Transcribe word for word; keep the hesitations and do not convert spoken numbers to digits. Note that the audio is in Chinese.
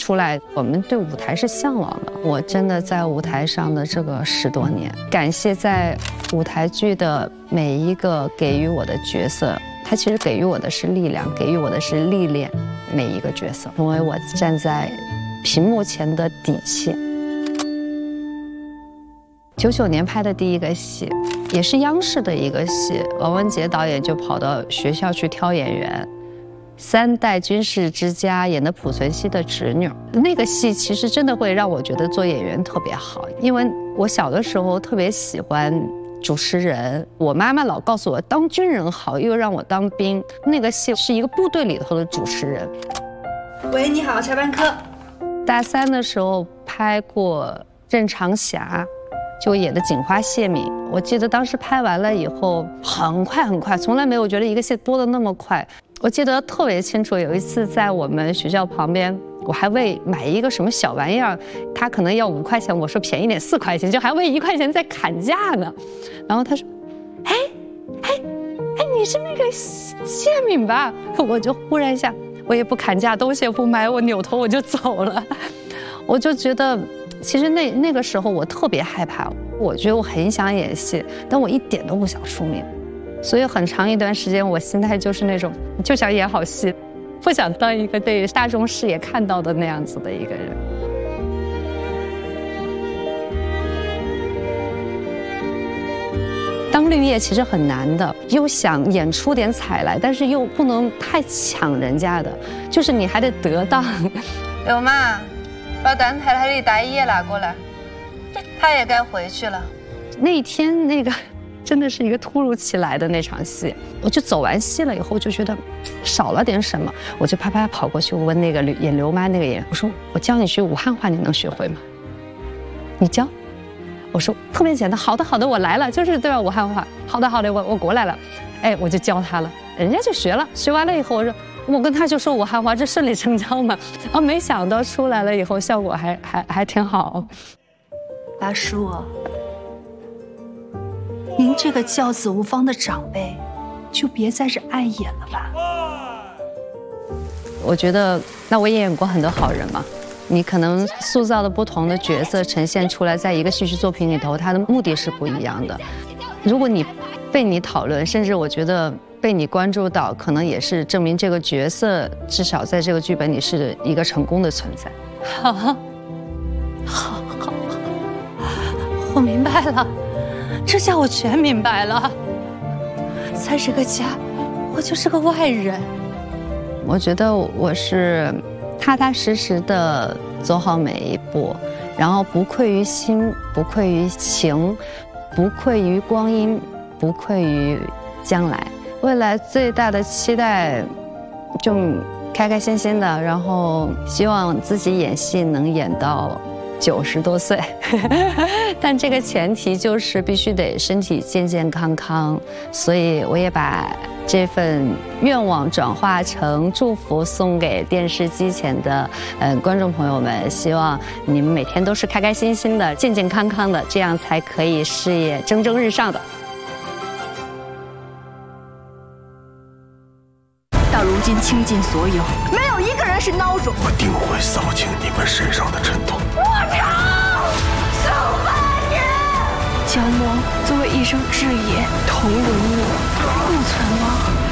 出来，我们对舞台是向往的。我真的在舞台上的这个十多年，感谢在舞台剧的每一个给予我的角色，他其实给予我的是力量，给予我的是历练。每一个角色成为我站在屏幕前的底气。九九年拍的第一个戏，也是央视的一个戏，王文杰导演就跑到学校去挑演员。三代军事之家演的濮存昕的侄女，那个戏其实真的会让我觉得做演员特别好，因为我小的时候特别喜欢主持人，我妈妈老告诉我当军人好，又让我当兵。那个戏是一个部队里头的主持人。 喂，你好，下班课。 大三的时候拍过《任长霞》，就演的警花谢敏。我记得当时拍完了以后，很快很快，从来没有觉得一个戏播得那么快。我记得特别清楚，有一次在我们学校旁边，我还为买一个什么小玩意儿，他可能要五块钱，我说便宜点四块钱，就还为一块钱在砍价呢。然后他说：“哎，哎，哎，你是那个谢敏吧？”我就忽然一下，我也不砍价，东西也不买，我扭头我就走了。我就觉得，其实那那个时候我特别害怕，我觉得我很想演戏，但我一点都不想出名。所以很长一段时间，我心态就是那种就想演好戏，不想当一个被大众视野看到的那样子的一个人。当绿叶其实很难的，又想演出点彩来，但是又不能太抢人家的，就是你还得得当。 柳妈，把蛋太太的大衣也拿过来，她也该回去了。 那天那个。真的是一个突如其来的那场戏，我就走完戏了以后就觉得少了点什么，我就啪啪跑过去问那个演刘妈那个演员，我说我教你学武汉话，你能学会吗？你教？我说特别简单，好的好的，我来了，就是对吧？武汉话，好的好的，我我过来了，哎，我就教他了，人家就学了，学完了以后我说我跟他就说武汉话，这顺理成章嘛，啊，没想到出来了以后效果还还还挺好。 大叔。您这个教子无方的长辈，就别在这碍眼了吧。 我觉得，那我也演过很多好人嘛。你可能塑造的不同的角色呈现出来，在一个戏剧作品里头，它的目的是不一样的。如果你被你讨论，甚至我觉得被你关注到，可能也是证明这个角色至少在这个剧本里是一个成功的存在。 好，好，好，好，我明白了。这下我全明白了，在这个家，我就是个外人。 我觉得我是踏踏实实的走好每一步，然后不愧于心，不愧于情，不愧于光阴，不愧于将来。未来最大的期待，就开开心心的，然后希望自己演戏能演到九十多岁，但这个前提就是必须得身体健健康康，所以我也把这份愿望转化成祝福，送给电视机前的呃观众朋友们，希望你们每天都是开开心心的、健健康康的，这样才可以事业蒸蒸日上的。 到如今倾尽所有，没有一个人是孬种。 我定会扫清你们身上的尘土。 我朝守万年。蛟魔作为一生志业，同人我，不存亡。